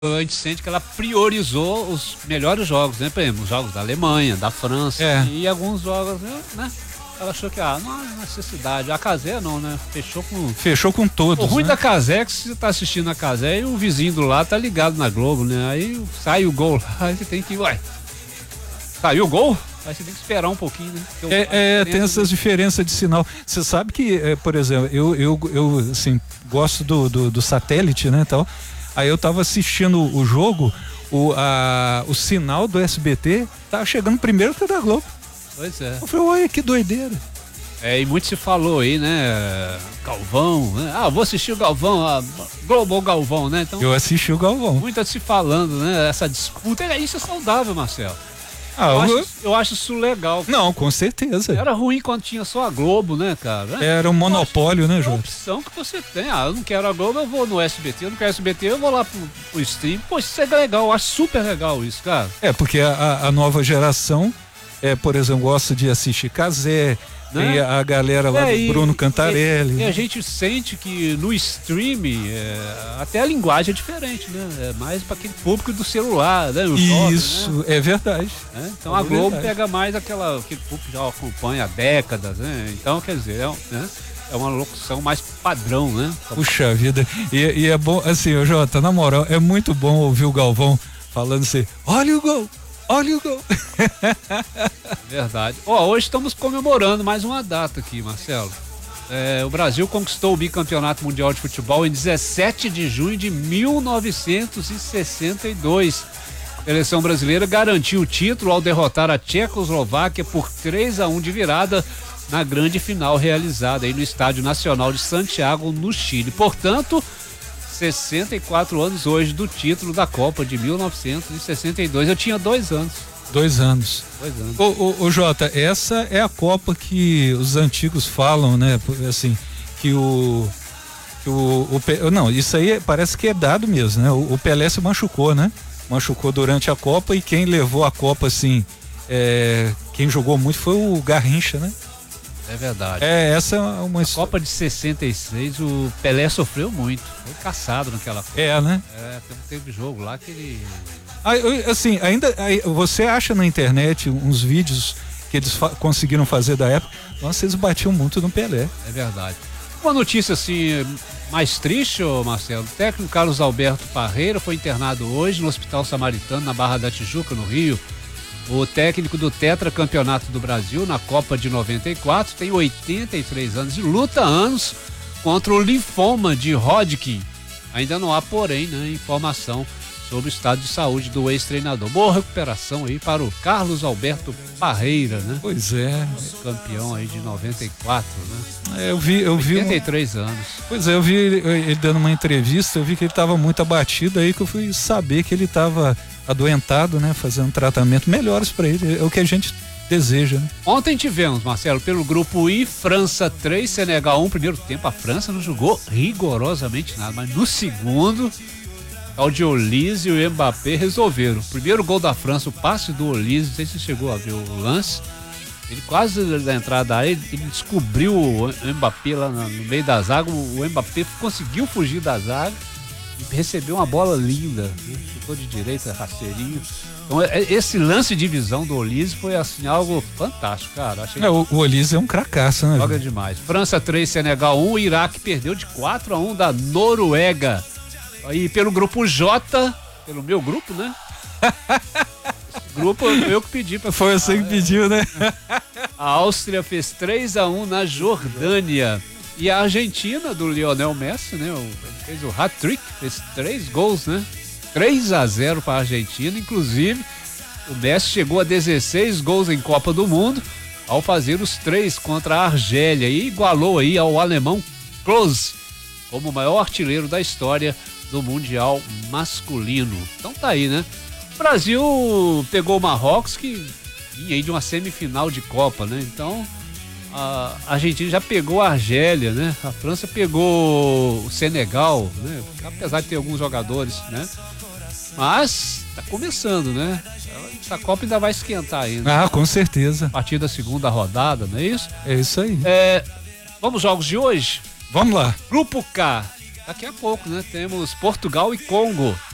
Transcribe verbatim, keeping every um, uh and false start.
a gente sente que ela priorizou os melhores jogos, né? Por exemplo, os jogos da Alemanha, da França É. e alguns jogos, né? Ela achou que, ah, não há necessidade. A Casé não, né? Fechou com... Fechou com todos, O ruim né? da Casé é que você tá assistindo a Casé e o vizinho do lado tá ligado na Globo, né? Aí sai o gol lá, aí você tem que, ué, saiu o gol? Aí você tem que esperar um pouquinho, né? Porque É, é, tem essas diferenças de sinal. Você sabe que, é, por exemplo, eu, eu, eu assim, gosto do, do, do satélite, né, tal. Aí eu tava assistindo o jogo, o, a, o sinal do S B T tava chegando primeiro que o da Globo. Pois é. Eu falei, olha que doideira. É, e muito se falou aí, né? Galvão, né? Ah, vou assistir o Galvão, a Globo ou Galvão, né? Então, Eu assisti o Galvão. muito se falando, né? Essa disputa, é, isso é saudável, Marcelo. Ah, Eu, eu- acho, eu acho isso legal. Não, com certeza. Era ruim quando tinha só a Globo, né, cara? Era um monopólio, né, É a Jô? opção que você tem. Ah, eu não quero a Globo, eu vou no S B T. Eu não quero S B T, eu vou lá pro, pro stream. Pô, isso é legal, eu acho super legal isso, cara. É, porque a, a nova geração, é, por exemplo, gosta de assistir Casé, Né? tem a galera lá É, do e- Bruno Cantarelli. E, e a gente sente que no streaming, é, até a linguagem é diferente, né? É mais para aquele público do celular, né? O jovem, Isso, né? é verdade. É, Então É a Globo verdade. pega mais aquela, aquele público que já acompanha há décadas, né? Então, quer dizer, é, um- né? É uma locução mais padrão, né? Puxa vida. E, e é bom, assim, ô Jota, na moral, é muito bom ouvir o Galvão falando assim, olha o gol, olha o gol. Verdade. Ó, hoje estamos comemorando mais uma data aqui, Marcelo. É, o Brasil conquistou o bicampeonato mundial de futebol em dezessete de junho de mil novecentos e sessenta e dois. A seleção brasileira garantiu o título ao derrotar a Tchecoslováquia por três a um de virada na grande final realizada aí no Estádio Nacional de Santiago, no Chile. Portanto, sessenta e quatro anos hoje do título da Copa de mil novecentos e sessenta e dois. Eu tinha dois anos. Dois anos. Dois anos. Ô, ô, ô Jota, essa é a Copa que os antigos falam, né? Assim, que o. Que o, o Pe- não, isso aí parece que é dado mesmo, né? O, o Pelé se machucou, né? Machucou durante a Copa e quem levou a Copa, assim, é, quem jogou muito foi o Garrincha, né? É verdade. É, essa é uma A Copa de sessenta e seis, o Pelé sofreu muito. Foi caçado naquela Copa. É, né? É, teve, teve jogo lá que ele. Aí, eu- assim, ainda aí, você acha na internet uns vídeos que eles fa- conseguiram fazer da época? Nossa, eles batiam muito no Pelé. É verdade. Uma notícia assim, mais triste, ô Marcelo. O técnico Carlos Alberto Parreira foi internado hoje no Hospital Samaritano, na Barra da Tijuca, no Rio. O técnico do tetracampeonato do Brasil na Copa de noventa e quatro tem oitenta e três anos e luta há anos contra o linfoma de Hodgkin. Ainda não há, porém, né, informação sobre o estado de saúde do ex-treinador. Boa recuperação aí para o Carlos Alberto Parreira, né? Pois é. Campeão aí de noventa e quatro, né? É, Eu vi, eu vi. oitenta e um- três anos. Pois é, eu vi ele, ele dando uma entrevista, eu vi que ele estava muito abatido, aí que eu fui saber que ele estava adoentado, né? Fazendo tratamento melhores para ele. É o que a gente deseja, né? Ontem tivemos, Marcelo, pelo grupo I, França três, Senegal um. Primeiro tempo, a França não jogou rigorosamente nada, mas no segundo, o de Olise e o Mbappé resolveram. O primeiro gol da França, o passe do Olise, não sei se você chegou a ver o lance. Ele quase da entrada da área, ele, ele descobriu o Mbappé lá no, no meio da zaga. O, o Mbappé conseguiu fugir da zaga e recebeu uma bola linda. Né? Chutou de direita, rasteirinho. Então, é- esse lance de visão do Olise foi assim algo fantástico, cara. Achei É, o, o Olise é um cracaço, né? Joga demais. França três, Senegal um. O Iraque perdeu de quatro a um da Noruega. Aí pelo grupo J, pelo meu grupo, né? Esse grupo eu que pedi pra Foi você que pediu, né? A Áustria fez três a um na Jordânia. E a Argentina, do Lionel Messi, né? O- Ele fez o hat-trick, fez três gols, né? três a zero para a Argentina. Inclusive, o Messi chegou a dezesseis gols em Copa do Mundo ao fazer os três contra a Argélia e igualou aí ao alemão Klose como o maior artilheiro da história do Mundial masculino. Então tá aí, né? O Brasil pegou o Marrocos, que vinha aí de uma semifinal de Copa, né? Então a Argentina já pegou a Argélia, né? A França pegou o Senegal, né? Apesar de ter alguns jogadores, né? Mas tá começando, né? Essa Copa ainda vai esquentar ainda. Ah, com certeza. A partir da segunda rodada, não é isso? É isso aí. É, vamos aos jogos de hoje? Vamos lá. Grupo K. Daqui a pouco, né? Temos Portugal e Congo.